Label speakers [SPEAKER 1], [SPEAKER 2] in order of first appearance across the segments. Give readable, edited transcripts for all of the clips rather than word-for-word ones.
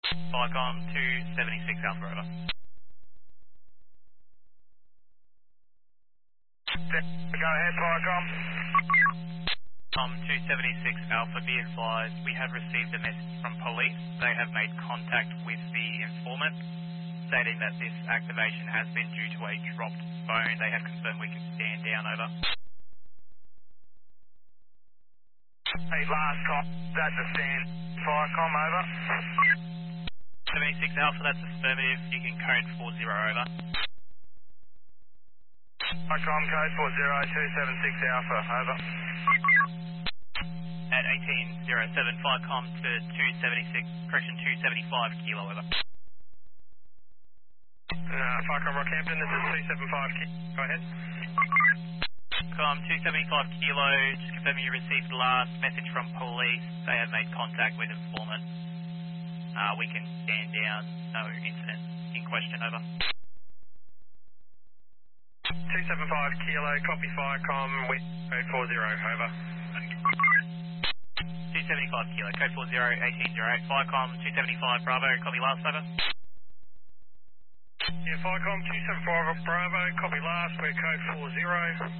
[SPEAKER 1] Viacom 276 Alpha over.
[SPEAKER 2] Go ahead, Viacom.
[SPEAKER 1] 276 Alpha, be advised, we have received a message from police. They have made contact with the informant, stating that this activation has been due to a dropped phone. They have confirmed we can stand down over.
[SPEAKER 2] Hey, last call. That's a stand. Viacom, over.
[SPEAKER 1] 76 Alpha, that's affirmative. You can code 40 over.
[SPEAKER 2] Viacom, code 40276 Alpha, over.
[SPEAKER 1] At 1807, Viacom to 276, correction 275 Kilo over.
[SPEAKER 2] Viacom, Rockhampton, this is 275 Kilo. Go ahead.
[SPEAKER 1] Com 275 Kilo, just confirming you received the last message from police. They have made contact with informant. We can stand down, no incident in question, over.
[SPEAKER 2] 275 Kilo, copy Viacom, with code 40, over.
[SPEAKER 1] 275 Kilo, code 40, 1808, Viacom 275 Bravo, copy last, over.
[SPEAKER 2] Yeah, Viacom 275 Bravo, copy last, we're code 40.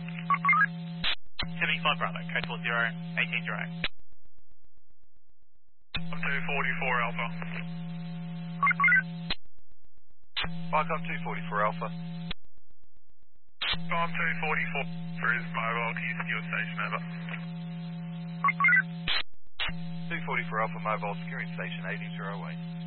[SPEAKER 1] 75 Bravo, code 40, 1808.
[SPEAKER 2] 244 Alpha.
[SPEAKER 3] Viacom 244 Alpha.
[SPEAKER 2] Viacom 244 for his mobile to use fuel station, over.
[SPEAKER 3] 244 Alpha Mobile, securing station 8008.